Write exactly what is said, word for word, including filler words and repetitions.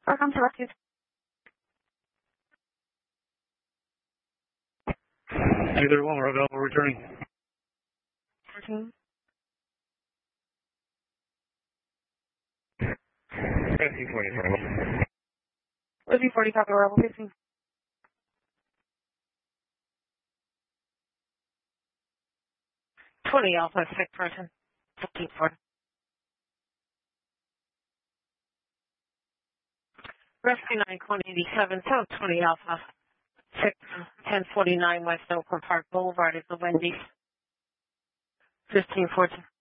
Welcome to Rescue. Either one, we're available returning. fourteen. Rescue forty, available. Rescue forty, copy, arrival fifteen. twenty Alpha, sick person. fifteen forty. Rescue nine one eight seven, South twenty Alpha, six ten forty-nine West Oakland Park Boulevard is the Wendy's. fifteen fourteen.